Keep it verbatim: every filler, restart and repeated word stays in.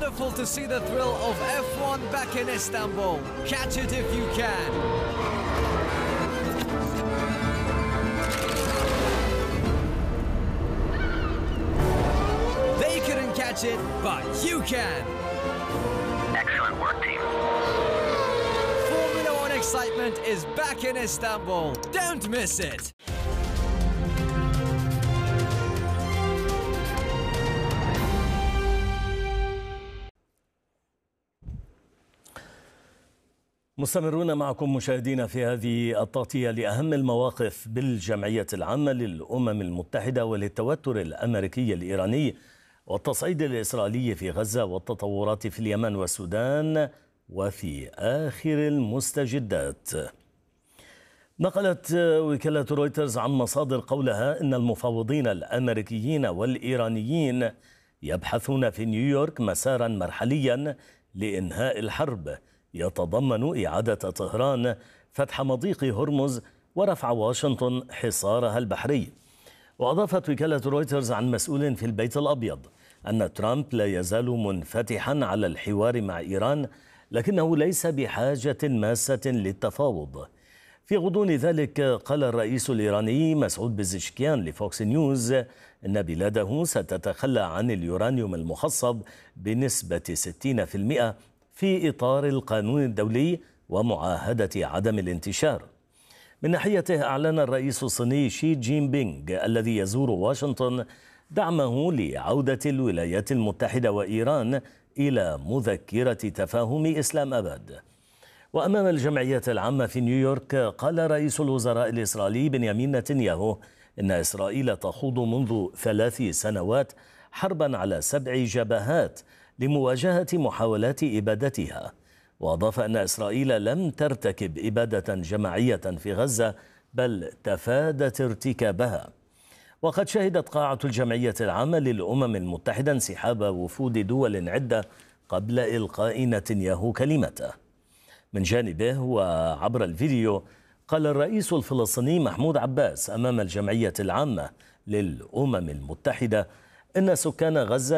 wonderful to see the thrill of F one back in Istanbul. Catch it if you can. They couldn't catch it, but you can. Excellent work, team. Formula One excitement is back in Istanbul. Don't miss it. مستمرون معكم مشاهدينا في هذه التغطية لأهم المواقف بالجمعية العامة للأمم المتحدة وللتوتر الأمريكي الإيراني والتصعيد الإسرائيلي في غزة والتطورات في اليمن والسودان وفي آخر المستجدات. نقلت وكالة رويترز عن مصادر قولها إن المفاوضين الأمريكيين والإيرانيين يبحثون في نيويورك مسارا مرحليا لإنهاء الحرب يتضمن إعادة طهران فتح مضيق هرمز ورفع واشنطن حصارها البحري. وأضافت وكالة رويترز عن مسؤول في البيت الأبيض أن ترامب لا يزال منفتحا على الحوار مع إيران لكنه ليس بحاجة ماسة للتفاوض. في غضون ذلك قال الرئيس الإيراني مسعود بزشكيان لفوكس نيوز إن بلاده ستتخلى عن اليورانيوم المخصب بنسبة ستين بالمئة في إطار القانون الدولي ومعاهدة عدم الانتشار. من ناحيته أعلن الرئيس الصيني شي جين بينغ الذي يزور واشنطن دعمه لعودة الولايات المتحدة وإيران إلى مذكرة تفاهم إسلام أباد. وأمام الجمعية العامة في نيويورك قال رئيس الوزراء الإسرائيلي بنيامين نتنياهو إن إسرائيل تخوض منذ ثلاث سنوات حربا على سبع جبهات لمواجهة محاولات إبادتها. وأضاف أن إسرائيل لم ترتكب إبادة جماعية في غزة بل تفادت ارتكابها. وقد شهدت قاعة الجمعية العامة للأمم المتحدة انسحاب وفود دول عدة قبل إلقاء نتنياهو كلمته. من جانبه وعبر الفيديو قال الرئيس الفلسطيني محمود عباس أمام الجمعية العامة للأمم المتحدة إن سكان غزة